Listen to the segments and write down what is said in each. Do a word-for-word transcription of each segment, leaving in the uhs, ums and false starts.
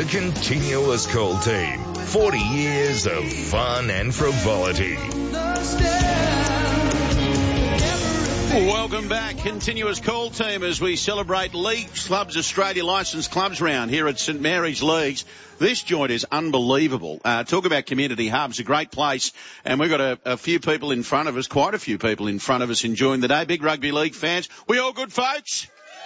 Continuous Coal Team. forty years of fun and frivolity. Welcome back, Continuous Call Team, as we celebrate Leagues Clubs Australia Licensed Clubs round here at St Mary's Leagues. This joint is unbelievable. Uh, talk about community hubs, a great place. And we've got a, a few people in front of us, quite a few people in front of us enjoying the day. Big rugby league fans. We all good, folks?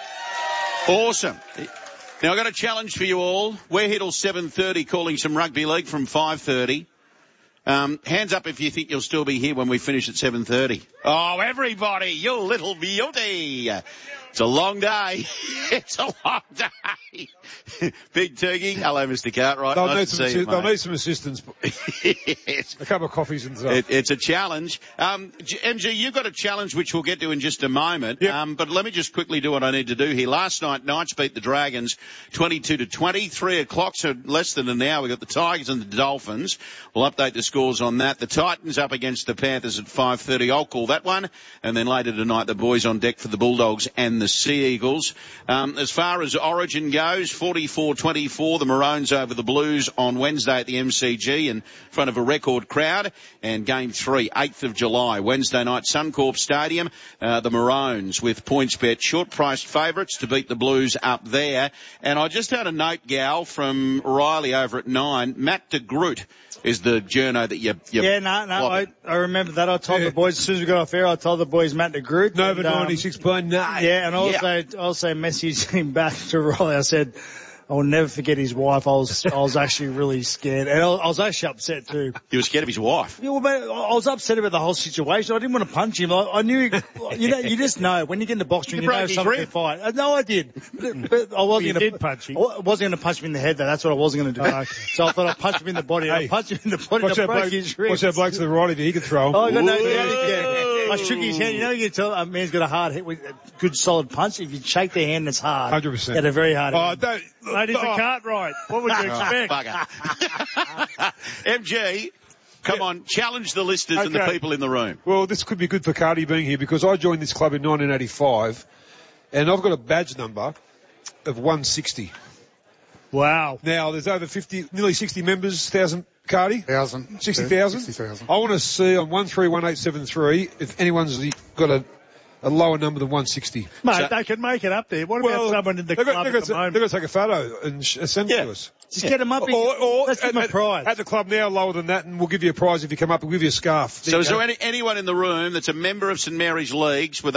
Awesome. Now, I've got a challenge for you all. We're here till seven thirty calling some rugby league from five thirty. Um, hands up if you think you'll still be here when we finish at seven thirty. Oh, everybody, you little beauty. It's a long day. It's a long day. Big Turkey. Hello, Mister Cartwright. They'll, nice need, to some see assi- you, they'll mate. need some assistance. Yes. A couple of coffees and stuff. It, it's a challenge. Um, M G, you've got a challenge which we'll get to in just a moment. Yep. Um, but let me just quickly do what I need to do here. Last night, Knights beat the Dragons twenty-two to twenty. Three o'clock, so less than an hour. We've got the Tigers and the Dolphins. We'll update the scores on that. The Titans up against the Panthers at five thirty. I'll call that one. And then later tonight, the boys on deck for the Bulldogs and the Sea Eagles. Um, as far as Origin goes, forty-four twenty-four, the Maroons over the Blues on Wednesday at the M C G in front of a record crowd. And game three, eighth of July, Wednesday night, Suncorp Stadium. Uh, the Maroons with points bet, short-priced favourites to beat the Blues up there. And I just had a note, Gal, from Riley over at nine. Matt de Groot is the journo that you... you yeah, no, no, I, I remember that. I told yeah. the boys, as soon as we got off air, I told the boys Matt de Groot. Nova and, um, ninety-six point nine. Yeah, and also, yeah. also messaged him back to Riley. I said, I will never forget his wife. I was, I was actually really scared. And I, I was actually upset too. You were scared of his wife? Yeah, well, mate, I was upset about the whole situation. I didn't want to punch him. I, I knew, you know, you just know when you get in the box ring, you, you know something can fight. Uh, no, I did. But, but I wasn't going to punch him. I wasn't going to punch him in the head though. That's what I wasn't going to do. Oh, okay. So I thought I'd punch him in the body. Hey, I punched him in the body. Watch I that broke bloke, his ribs. watch that bloke to the right of you. He could throw him. Oh, I got no, yeah, yeah. I shook his hand. You know, you can tell a man's got a hard hit with a good solid punch. If you shake their hand, it's hard. one hundred percent. At a very hard Oh, hand. don't. Ladies oh. and Cartwright. What would you expect? Oh, M G, come yeah. on, challenge the listeners okay. and the people in the room. Well, this could be good for Cardi being here because I joined this club in nineteen eighty-five and I've got a badge number of one sixty. Wow. Now, there's over fifty, nearly sixty members, thousand, Cardi? Thousand. sixty thousand? sixty thousand. I want to see on one three one eight seven three if anyone's got a, a lower number than one sixty. Mate, so, they can make it up there. What well, about someone in the they've club got, at they've the got, moment? They've got to take a photo and sh- send it yeah. to us. Just yeah. get them up. Or, or let's at, give them a prize. At the club now, lower than that, and we'll give you a prize if you come up. We'll give you a scarf. So is there any, anyone in the room that's a member of St Mary's Leagues with